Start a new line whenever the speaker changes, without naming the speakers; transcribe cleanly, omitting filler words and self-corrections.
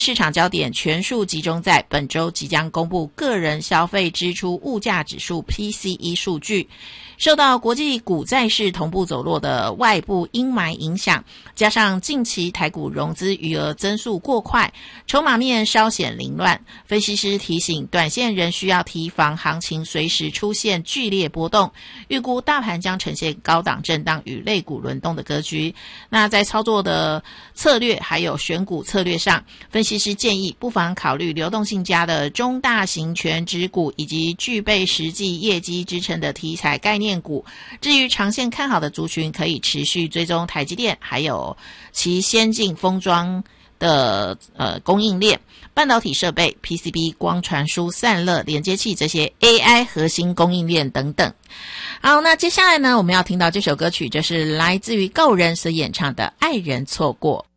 市场焦点全数集中在本周即将公布个人消费支出物价指数 PCE 数据。受到国际股债市同步走弱的外部阴霾影响，加上近期台股融资余额增速过快，筹码面稍显凌乱。分析师提醒，短线仍需要提防行情随时出现剧烈波动，预估大盘将呈现高档震荡与类股轮动的格局。那在操作的策略还有选股策略上，分析师建议不妨考虑流动性佳的中大型权值股，以及具备实际业绩支撑的题材概念股。至于长线看好的族群，可以持续追踪台积电，还有其先进封装的供应链、半导体设备、PCB、光传输、散热、连接器这些 AI 核心供应链等等。好，那接下来呢，我们要听到这首歌曲，就是来自于告人所演唱的《爱人错过》。